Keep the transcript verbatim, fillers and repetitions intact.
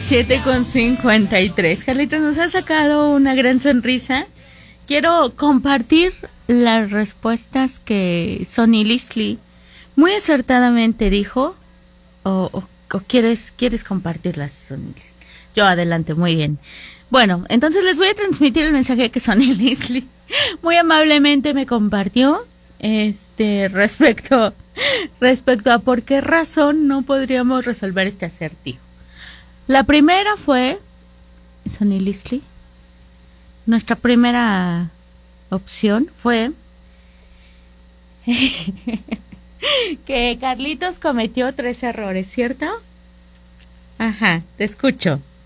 siete con cincuenta y tres. Carlitos nos ha sacado una gran sonrisa. Quiero compartir las respuestas que Sonny Lisle muy acertadamente dijo. O, o, o quieres, quieres compartirlas, Sonny Lisle. Yo adelante, muy bien. Bueno, entonces les voy a transmitir el mensaje que Sonny Lisle muy amablemente me compartió. Este, respecto, respecto a por qué razón no podríamos resolver este acertijo. La primera fue, Sonny Lisle, nuestra primera opción fue que Carlitos cometió tres errores, ¿cierto? Ajá, te escucho.